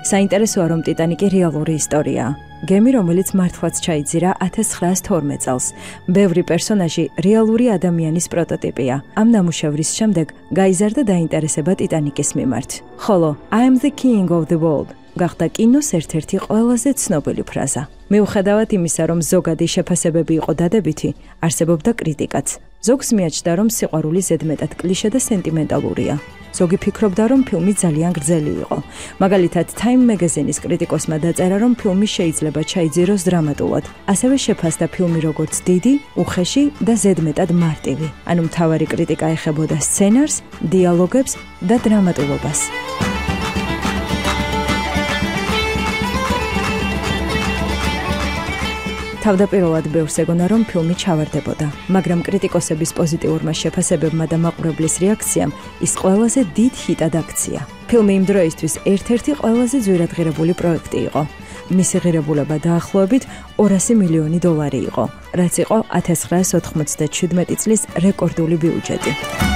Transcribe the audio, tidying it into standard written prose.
საინტერესოა, რომ ტიტანიკი რეალური ისტორიაა. გემი, რომელიც მართლაც ჩაიძირა 1912 წელს. ბევრი პერსონაჟი რეალური ადამიანის პროტოტიპია. ამ ნამუშევრის შემდეგ გაიზარდა დაინტერესება ტიტანიკის მიმართ. ხოლო I am the king of the world გახდა კინოს ერთ-ერთი ყველაზე ცნობილი ფრაზა. მიუხედავად იმისა, რომ ზოგადი შეფასებები იყო დადებითი, არსებობდა კრიტიკაც. ზოგს მიაჩნდა, რომ სიყვარული ზედმეტად კლიშე და სენტიმენტალურია. ზოგი ფიქრობდა, რომ ფილმი ძალიან გრძელი იყო. მაგალითად, Time Magazine-ის კრიტიკოსმა დაწერა, რომ ფილმი შეიძლება ჩაიძიროს დრამატულად. ასევე შეფასდა ფილმი როგორც დიდი, უხეში და ზედმეტად მარტივი. ანუ მთავარი კრიტიკა ეხებოდა სცენარს, დიალოგებს და დრამატულობას. თავდაპირველად ბევრს ეგონა, რომ ფილმი ჩავარდებოდა, მაგრამ კრიტიკოსების პოზიტიურმა შეფასებებმა და მაყურებლის რეაქციამ ის ყველაზე დიდ ჰიტად აქცია. ფილმი იმ დროისთვის ერთ-ერთი ყველაზე ძვირადღირებული პროექტი იყო. მისი ღირებულება დაახლოებით $200 მილიონი იყო, რაც იყო 1997 წლის რეკორდული ბიუჯეტი.